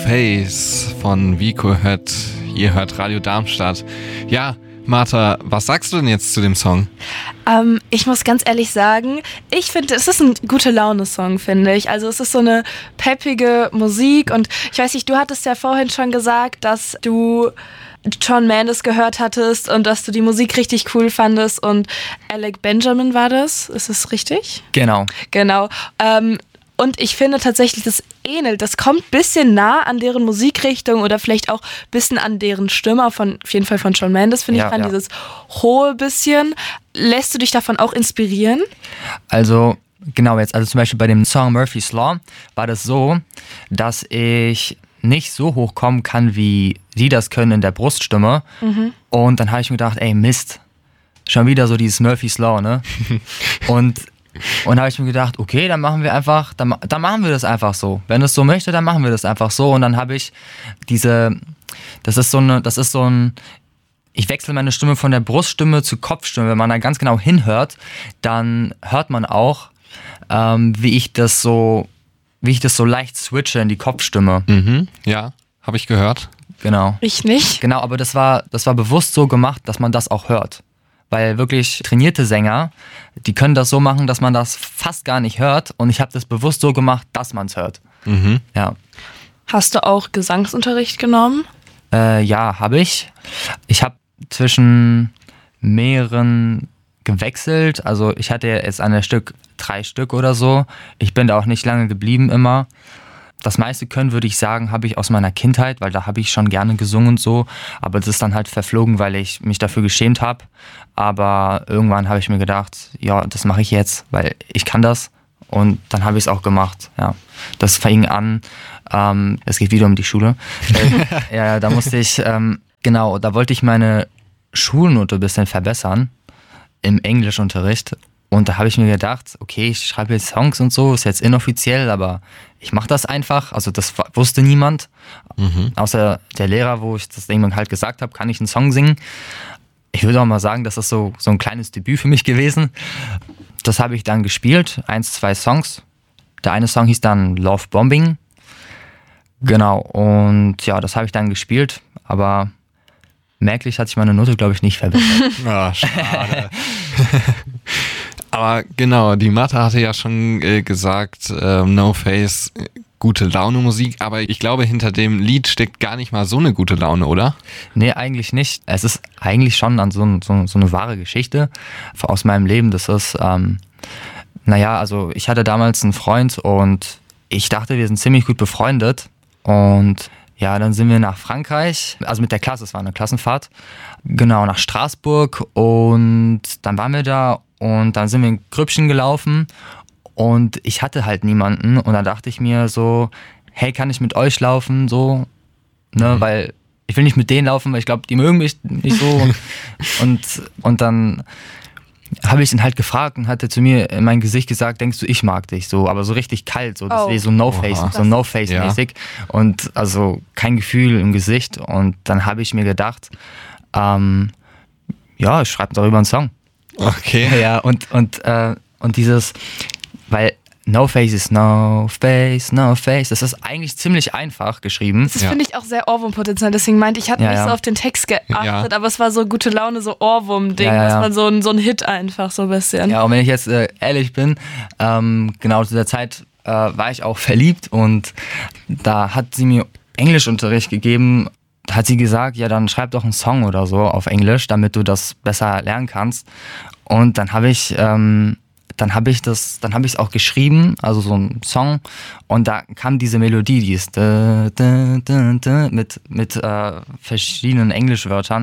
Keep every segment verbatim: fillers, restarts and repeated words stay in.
Face von Vico hört, ihr hört Radio Darmstadt. Ja, Martha, was sagst du denn jetzt zu dem Song? Ähm, ich muss ganz ehrlich sagen, ich finde, es ist ein gute Laune-Song, finde ich. Also es ist so eine peppige Musik und ich weiß nicht, du hattest ja vorhin schon gesagt, dass du Shawn Mendes gehört hattest und dass du die Musik richtig cool fandest und Alec Benjamin war das, ist es richtig? Genau. Genau. Ähm, Und ich finde tatsächlich, das ähnelt, das kommt ein bisschen nah an deren Musikrichtung oder vielleicht auch ein bisschen an deren Stimme, von, auf jeden Fall von Shawn Mendes, finde ja, ich, dran, ja. dieses hohe bisschen. Lässt du dich davon auch inspirieren? Also, genau jetzt, also zum Beispiel bei dem Song Murphy's Law war das so, dass ich nicht so hoch kommen kann, wie die das können in der Bruststimme. Mhm. Und dann habe ich mir gedacht, ey, Mist, schon wieder so dieses Murphy's Law, ne? Und Und da habe ich mir gedacht, okay, dann machen wir einfach, dann, dann machen wir das einfach so. Wenn es so möchte, dann machen wir das einfach so. Und dann habe ich diese, das ist so eine, das ist so ein, ich wechsle meine Stimme von der Bruststimme zu Kopfstimme. Wenn man da ganz genau hinhört, dann hört man auch, ähm, wie ich das so, wie ich das so leicht switche in die Kopfstimme. Mhm, ja, habe ich gehört. Genau. Ich nicht. Genau, aber das war, das war bewusst so gemacht, dass man das auch hört. Weil wirklich trainierte Sänger, die können das so machen, dass man das fast gar nicht hört. Und ich habe das bewusst so gemacht, dass man es hört. Mhm. Ja. Hast du auch Gesangsunterricht genommen? Äh, ja, habe ich. Ich habe zwischen mehreren gewechselt. Also ich hatte jetzt an der Stück drei Stück oder so. Ich bin da auch nicht lange geblieben immer. Das meiste Können, würde ich sagen, habe ich aus meiner Kindheit, weil da habe ich schon gerne gesungen und so. Aber das ist dann halt verflogen, weil ich mich dafür geschämt habe. Aber irgendwann habe ich mir gedacht, ja, das mache ich jetzt, weil ich kann das. Und dann habe ich es auch gemacht. Ja, das fing an. Ähm, es geht wieder um die Schule. Äh, ja, da musste ich, ähm, genau, da wollte ich meine Schulnote ein bisschen verbessern im Englischunterricht. Und da habe ich mir gedacht, okay, ich schreibe jetzt Songs und so, ist jetzt inoffiziell, aber ich mache das einfach. Also das wusste niemand, mhm. außer der Lehrer, wo ich das irgendwann halt gesagt habe, kann ich einen Song singen. Ich würde auch mal sagen, das ist so, so ein kleines Debüt für mich gewesen. Das habe ich dann gespielt, eins, zwei Songs. Der eine Song hieß dann Love Bombing. Genau, und ja, das habe ich dann gespielt, aber merklich hat sich meine Note, glaube ich, nicht verbessert. Ah, schade. Aber genau, die Martha hatte ja schon äh, gesagt, äh, No Face, gute Laune Musik, aber ich glaube, hinter dem Lied steckt gar nicht mal so eine gute Laune, oder? Nee, eigentlich nicht. Es ist eigentlich schon an so, so, so eine wahre Geschichte aus meinem Leben. Das ist, ähm, naja, also ich hatte damals einen Freund und ich dachte, wir sind ziemlich gut befreundet und ja, dann sind wir nach Frankreich, also mit der Klasse, es war eine Klassenfahrt, genau, nach Straßburg und dann waren wir da und dann sind wir in Grüppchen gelaufen und ich hatte halt niemanden und dann dachte ich mir so, hey, kann ich mit euch laufen, so, ne, mhm. weil ich will nicht mit denen laufen, weil ich glaube, die mögen mich nicht so und, und, und dann habe ich ihn halt gefragt und hat er zu mir in mein Gesicht gesagt, denkst du, ich mag dich, so, aber so richtig kalt, so, das oh. wäre so No-Face, Oha. so No-Face-mäßig ja. und also kein Gefühl im Gesicht und dann habe ich mir gedacht, ähm, ja, ich schreibe darüber einen Song. Okay. Ja, und, und, äh, und dieses, weil No Face ist No Face, No Face. Das ist eigentlich ziemlich einfach geschrieben. Das ja. finde ich auch sehr Ohrwurmpotenzial. Deswegen meinte ich, ich hatte ja, nicht ja. so auf den Text geachtet, ja. aber es war so gute Laune, so Ohrwurm-Ding. Ja, ja, das ja. war so ein, so ein Hit einfach, so ein bisschen. Ja, und wenn ich jetzt äh, ehrlich bin, ähm, genau zu der Zeit äh, war ich auch verliebt und da hat sie mir Englischunterricht gegeben. Da hat sie gesagt, ja, dann schreib doch einen Song oder so auf Englisch, damit du das besser lernen kannst. Und dann habe ich... Ähm, Dann habe ich das, dann habe ich es auch geschrieben, also so ein Song, und da kam diese Melodie, die ist da, da, da, da, mit mit äh, verschiedenen Englischwörtern.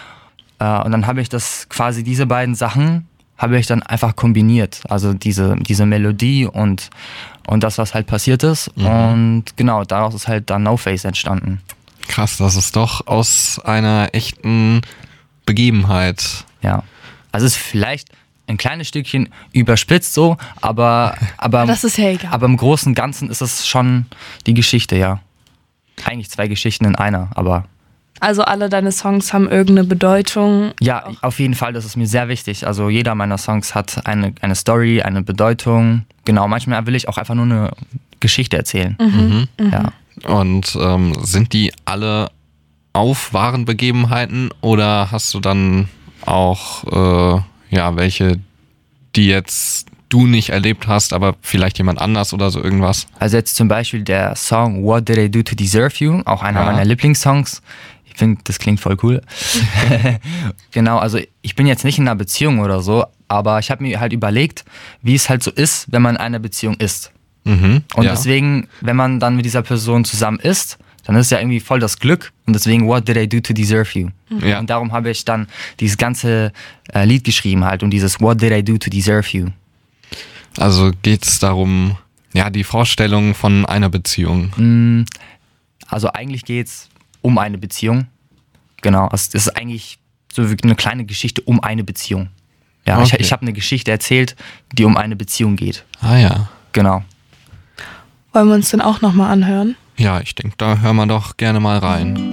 Äh, und dann habe ich das quasi diese beiden Sachen habe ich dann einfach kombiniert, also diese diese Melodie und und das, was halt passiert ist. Mhm. Und genau, daraus ist halt dann No Face entstanden. Krass, das ist doch aus einer echten Begebenheit. Ja, also es ist vielleicht ein kleines Stückchen überspitzt so, aber, aber, das ist ja egal. aber im Großen und Ganzen ist es schon die Geschichte, ja. Eigentlich zwei Geschichten in einer, aber... Also alle deine Songs haben irgendeine Bedeutung? Ja, auch. Auf jeden Fall, das ist mir sehr wichtig. Also jeder meiner Songs hat eine, eine Story, eine Bedeutung. Genau, manchmal will ich auch einfach nur eine Geschichte erzählen. Mhm. Mhm. Ja. Und ähm, sind die alle auf wahren Begebenheiten oder hast du dann auch äh, ja welche, die jetzt du nicht erlebt hast, aber vielleicht jemand anders oder so irgendwas? Also jetzt zum Beispiel der Song What Did I Do to Deserve You, auch einer Ja. meiner Lieblingssongs. Ich finde, das klingt voll cool. Genau, also ich bin jetzt nicht in einer Beziehung oder so, aber ich habe mir halt überlegt, wie es halt so ist, wenn man in einer Beziehung ist. Mhm, Und ja. deswegen, wenn man dann mit dieser Person zusammen ist, dann ist es ja irgendwie voll das Glück. Und deswegen, what did I do to deserve you? Ja. Und darum habe ich dann dieses ganze äh, Lied geschrieben halt und dieses What did I do to deserve you? Also geht's darum, ja, die Vorstellung von einer Beziehung. Also eigentlich geht's um eine Beziehung. Genau, also es ist eigentlich so wie eine kleine Geschichte um eine Beziehung. Ja, Okay. ich, ich habe eine Geschichte erzählt, die um eine Beziehung geht. Ah ja. Genau. Wollen wir uns den auch nochmal anhören? Ja, ich denke, da hören wir doch gerne mal rein.